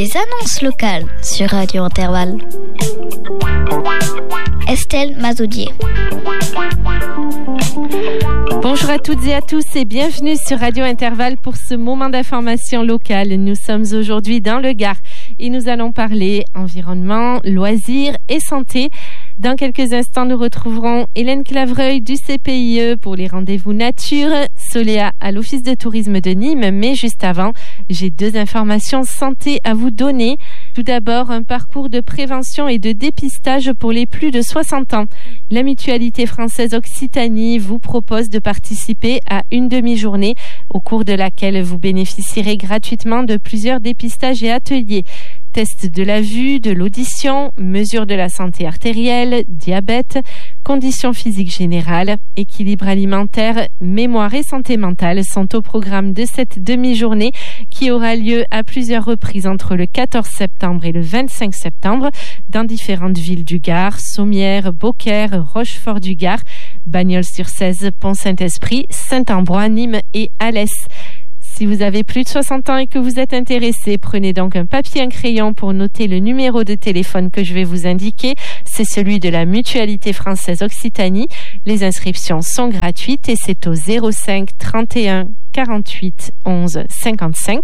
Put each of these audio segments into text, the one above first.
Les annonces locales sur Radio Intervalle. Estelle Mazoudier. Bonjour à toutes et à tous et bienvenue sur Radio Intervalle pour ce moment d'information locale. Nous sommes aujourd'hui dans le Gard et nous allons parler environnement, loisirs et santé. Dans quelques instants, nous retrouverons Hélène Clavreuil du CPIE pour les rendez-vous nature, Soléa à l'Office de tourisme de Nîmes. Mais juste avant, j'ai 2 informations santé à vous donner. Tout d'abord, un parcours de prévention et de dépistage pour les plus de 60 ans. La Mutualité française Occitanie vous propose de participer à une demi-journée au cours de laquelle vous bénéficierez gratuitement de plusieurs dépistages et ateliers. Tests de la vue, de l'audition, mesures de la santé artérielle, diabète, conditions physiques générales, équilibre alimentaire, mémoire et santé mentale sont au programme de cette demi-journée qui aura lieu à plusieurs reprises entre le 14 septembre et le 25 septembre dans différentes villes du Gard, Sommières, Beaucaire, Rochefort-du-Gard, Bagnols-sur-Cèze, Pont-Saint-Esprit, Saint-Ambroix, Nîmes et Alès. Si vous avez plus de 60 ans et que vous êtes intéressé, prenez donc un papier et un crayon pour noter le numéro de téléphone que je vais vous indiquer. C'est celui de la Mutualité française Occitanie. Les inscriptions sont gratuites et c'est au 05 31 48 11 55.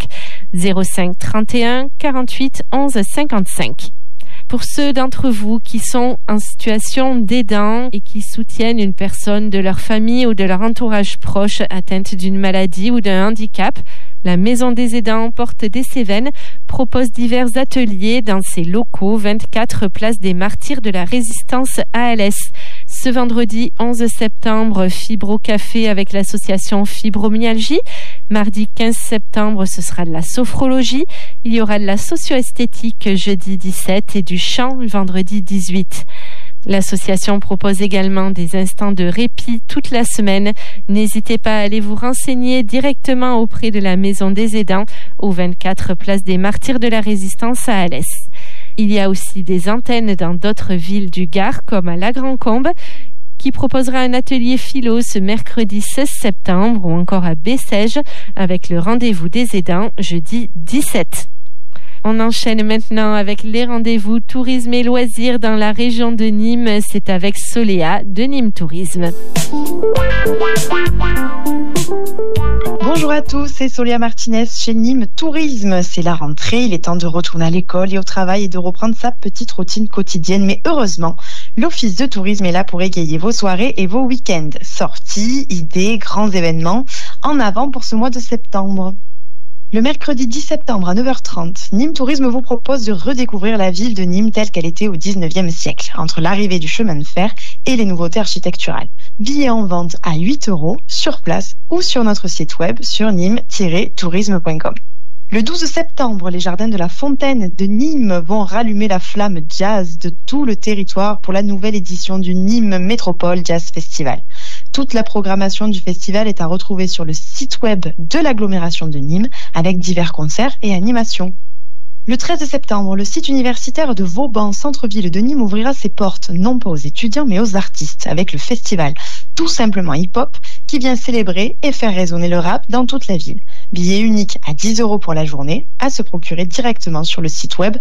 05 31 48 11 55. Pour ceux d'entre vous qui sont en situation d'aidant et qui soutiennent une personne de leur famille ou de leur entourage proche atteinte d'une maladie ou d'un handicap, la Maison des aidants Porte des Cévennes propose divers ateliers dans ses locaux 24 place des Martyrs de la Résistance à Alès. Ce vendredi 11 septembre, Fibro Café avec l'association Fibromyalgie. Mardi 15 septembre, ce sera de la sophrologie. Il y aura de la socio-esthétique jeudi 17 et du chant le vendredi 18. L'association propose également des instants de répit toute la semaine. N'hésitez pas à aller vous renseigner directement auprès de la Maison des aidants au 24 place des Martyrs de la Résistance à Alès. Il y a aussi des antennes dans d'autres villes du Gard comme à La Grand-Combe qui proposera un atelier philo ce mercredi 16 septembre ou encore à Bessèges avec le rendez-vous des aidants jeudi 17. On enchaîne maintenant avec les rendez-vous tourisme et loisirs dans la région de Nîmes. C'est avec Soléa de Nîmes Tourisme. Bonjour à tous, c'est Soléa Martinez chez Nîmes Tourisme. C'est la rentrée, il est temps de retourner à l'école et au travail et de reprendre sa petite routine quotidienne. Mais heureusement, l'Office de tourisme est là pour égayer vos soirées et vos week-ends. Sorties, idées, grands événements, en avant pour ce mois de septembre. Le mercredi 10 septembre à 9h30, Nîmes Tourisme vous propose de redécouvrir la ville de Nîmes telle qu'elle était au 19e siècle, entre l'arrivée du chemin de fer et les nouveautés architecturales. Billets en vente à 8 € sur place ou sur notre site web sur nîmes-tourisme.com. Le 12 septembre, les jardins de la Fontaine de Nîmes vont rallumer la flamme jazz de tout le territoire pour la nouvelle édition du Nîmes Métropole Jazz Festival. Toute la programmation du festival est à retrouver sur le site web de l'agglomération de Nîmes avec divers concerts et animations. Le 13 septembre, le site universitaire de Vauban, centre-ville de Nîmes, ouvrira ses portes, non pas aux étudiants mais aux artistes, avec le festival Tout simplement hip-hop qui vient célébrer et faire résonner le rap dans toute la ville. Billet unique à 10 € pour la journée, à se procurer directement sur le site web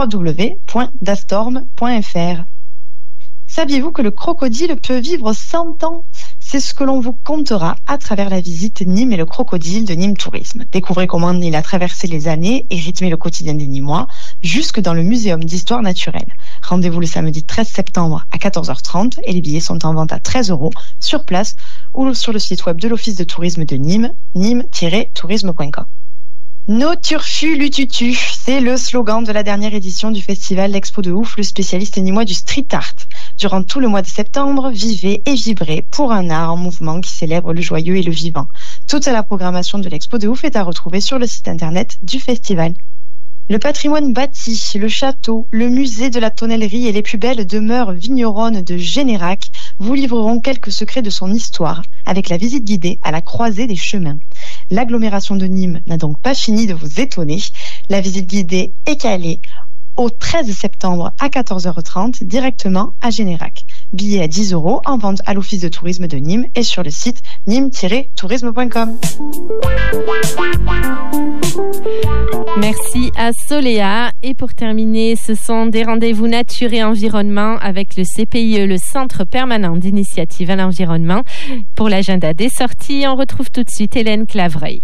www.dastorm.fr. Saviez-vous que le crocodile peut vivre 100 ans ? C'est ce que l'on vous contera à travers la visite Nîmes et le crocodile de Nîmes Tourisme. Découvrez comment il a traversé les années et rythmé le quotidien des Nîmois, jusque dans le Muséum d'histoire naturelle. Rendez-vous le samedi 13 septembre à 14h30 et les billets sont en vente à 13 € sur place ou sur le site web de l'Office de tourisme de Nîmes, nîmes-tourisme.com. No turfu lututu, c'est le slogan de la dernière édition du festival L'Expo de Ouf, le spécialiste nîmois du street art. Durant tout le mois de septembre, vivez et vibrez pour un art en mouvement qui célèbre le joyeux et le vivant. Toute la programmation de l'Expo de Ouf est à retrouver sur le site internet du festival. Le patrimoine bâti, le château, le musée de la tonnellerie et les plus belles demeures vigneronnes de Générac vous livreront quelques secrets de son histoire avec la visite guidée à la croisée des chemins. L'agglomération de Nîmes n'a donc pas fini de vous étonner. La visite guidée est calée au 13 septembre à 14h30 directement à Générac. Billets à 10 € en vente à l'Office de tourisme de Nîmes et sur le site nîmes-tourisme.com. Merci à Soléa. Et pour terminer, ce sont des rendez-vous nature et environnement avec le CPIE, le Centre permanent d'initiative à l'environnement. Pour l'agenda des sorties, on retrouve tout de suite Hélène Clavreuil.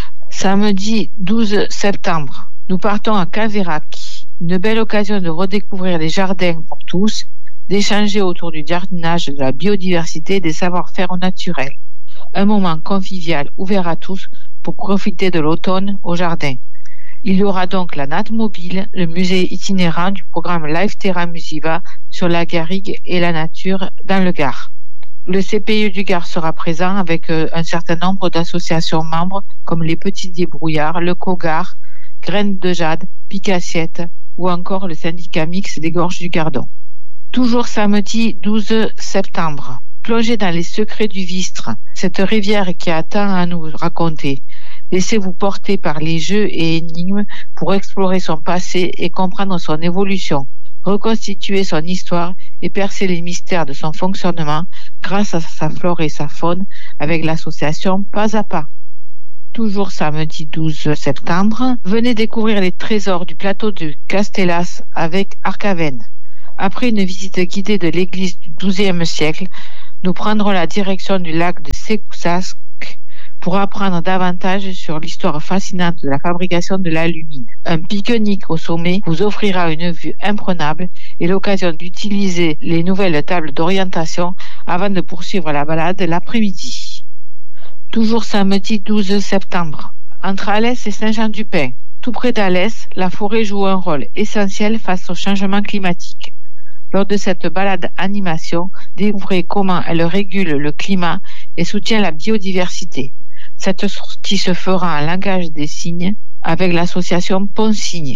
Samedi 12 septembre, nous partons à Caveyrac. Une belle occasion de redécouvrir les jardins pour tous, d'échanger autour du jardinage, de la biodiversité et des savoir-faire naturels. Un moment convivial ouvert à tous pour profiter de l'automne au jardin. Il y aura donc la natte mobile, le musée itinérant du programme Live Terra Musiva sur la garrigue et la nature dans le Gard. Le CPIE du Gard sera présent avec un certain nombre d'associations membres comme les Petits Débrouillards, le Cogar, Graines de Jade, Picassiette ou encore le syndicat mixte des Gorges du Gardon. Toujours samedi 12 septembre, plongez dans les secrets du Vistre, cette rivière qui a tant à nous raconter. Laissez-vous porter par les jeux et énigmes pour explorer son passé et comprendre son évolution, reconstituer son histoire et percer les mystères de son fonctionnement grâce à sa flore et sa faune avec l'association Pas à Pas. Toujours samedi 12 septembre, venez découvrir les trésors du plateau de Castellas avec Arcaven. Après une visite guidée de l'église du XIIe siècle, nous prendrons la direction du lac de Sécoussac pour apprendre davantage sur l'histoire fascinante de la fabrication de l'alumine. Un pique-nique au sommet vous offrira une vue imprenable et l'occasion d'utiliser les nouvelles tables d'orientation avant de poursuivre la balade l'après-midi. Toujours samedi 12 septembre, entre Alès et Saint-Jean-du-Pin. Tout près d'Alès, la forêt joue un rôle essentiel face au changement climatique. Lors de cette balade animation, découvrez comment elle régule le climat et soutient la biodiversité. Cette sortie se fera en langage des signes avec l'association Pont-Signe.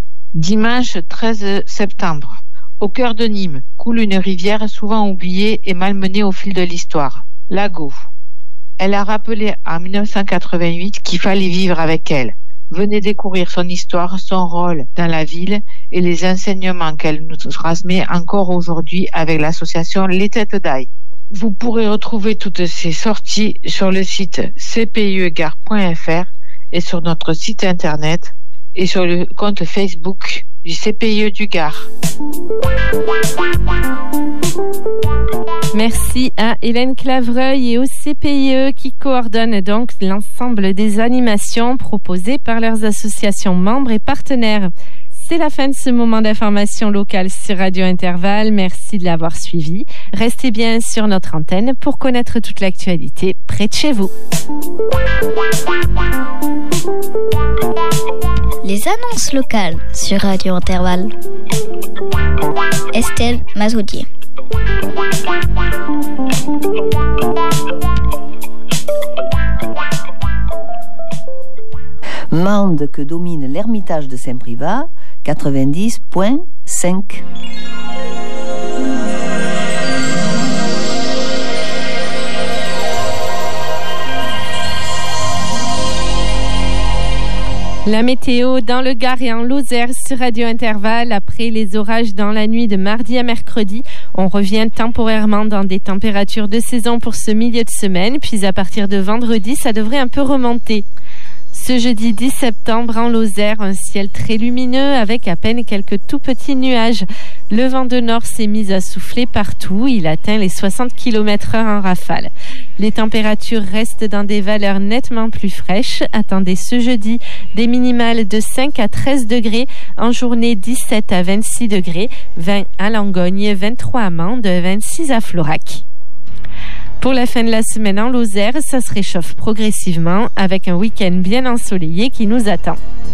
Dimanche 13 septembre, au cœur de Nîmes, coule une rivière souvent oubliée et malmenée au fil de l'histoire, l'Agot. Elle a rappelé en 1988 qu'il fallait vivre avec elle. Venez découvrir son histoire, son rôle dans la ville et les enseignements qu'elle nous transmet encore aujourd'hui avec l'association Les Têtes d'Ail. Vous pourrez retrouver toutes ces sorties sur le site cpiegard.fr et sur notre site internet et sur le compte Facebook du CPIE du Gard. Merci à Hélène Clavreuil et au CPIE qui coordonne donc l'ensemble des animations proposées par leurs associations membres et partenaires. C'est la fin de ce moment d'information locale sur Radio Intervalle. Merci de l'avoir suivi. Restez bien sur notre antenne pour connaître toute l'actualité près de chez vous. Les annonces locales sur Radio Intervalle. Estelle Mazoudier. Mende que domine l'ermitage de Saint-Privat, 90.5. La météo dans le Gard et en Lozère sur Radio Intervalle. Après les orages dans la nuit de mardi à mercredi, on revient temporairement dans des températures de saison pour ce milieu de semaine. Puis à partir de vendredi, ça devrait un peu remonter. Ce jeudi 10 septembre en Lozère, un ciel très lumineux avec à peine quelques tout petits nuages. Le vent de nord s'est mis à souffler partout. Il atteint les 60 km/h en rafale. Les températures restent dans des valeurs nettement plus fraîches. Attendez ce jeudi des minimales de 5 à 13 degrés. En journée, 17 à 26 degrés. 20 à Langogne, 23 à Mende, 26 à Florac. Pour la fin de la semaine en Lozère, ça se réchauffe progressivement avec un week-end bien ensoleillé qui nous attend.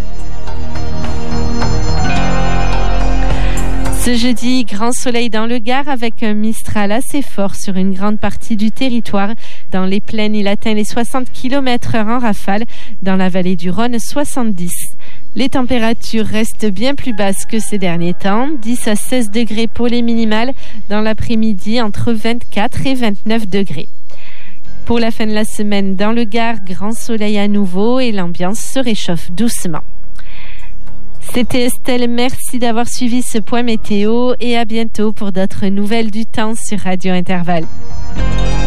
Ce jeudi, grand soleil dans le Gard avec un Mistral assez fort sur une grande partie du territoire. Dans les plaines, il atteint les 60 km/h en rafale. Dans la vallée du Rhône, 70. Les températures restent bien plus basses que ces derniers temps. 10 à 16 degrés pour les minimales. Dans l'après-midi, entre 24 et 29 degrés. Pour la fin de la semaine, dans le Gard, grand soleil à nouveau et l'ambiance se réchauffe doucement. C'était Estelle, merci d'avoir suivi ce point météo et à bientôt pour d'autres nouvelles du temps sur Radio Intervalle.